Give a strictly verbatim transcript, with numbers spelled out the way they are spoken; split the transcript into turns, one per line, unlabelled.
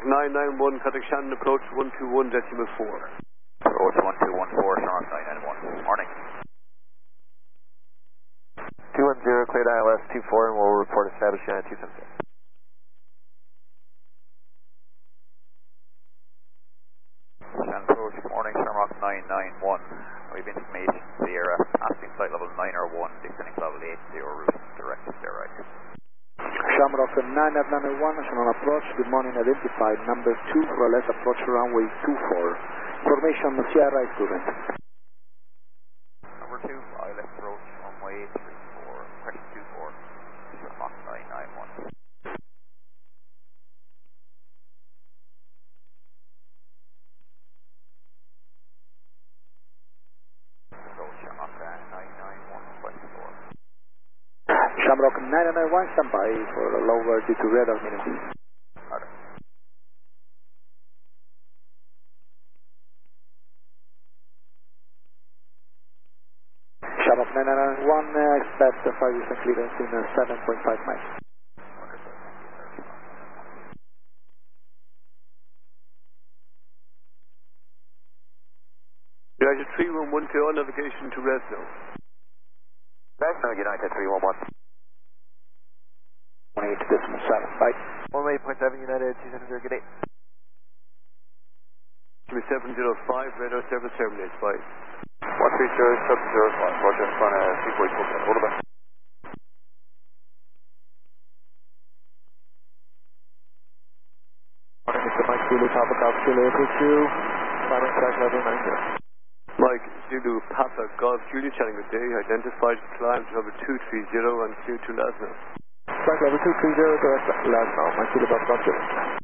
nine nine one, contact Shannon, approach one two one decimal four.
Approach one two one four, Shamrock nine nine one. Morning.
two one zero, cleared I L S two four, and we'll report established United two seven six.
Shannon approach, morning, Shamrock nine nine one. We have information, Sierra, passing flight level nine R one, descending level eight zero, route direct stair right.
Shamrock nine nine one, national approach, good morning, identified number two, for left approach runway two four. Information, Sierra is current.
Number two, I left approach runway three four, question two four, Shamrock nine nine one. Approach Shamrock nine nine one, question four.
Shamrock nine nine one, standby for a lower due to radar minimum.
Roger.
Shamrock nine nine one, uh, expect a five percent clearance in uh, seven point five miles.
Understood, thank you, sir.
United three one one two, on navigation to Resno.
Resno, United three one one.
one eight decimal seven, bye.
one eight point seven, United two seven zero, good day.
seven zero five, radar service terminates, bye.
one three zero seven zero five, Roger, in front of three four eight, all the best. Morning, Mister Mike Zulu, Papa Golf Zulu, eight two, final track level nine zero.
Mike Zulu, Papa Golf Julia Channing, good day. Identified climb to level two three zero and clear to Lasno.
Track level two three zero, direct last now, Mike Zulu, Papa Golf Zulu.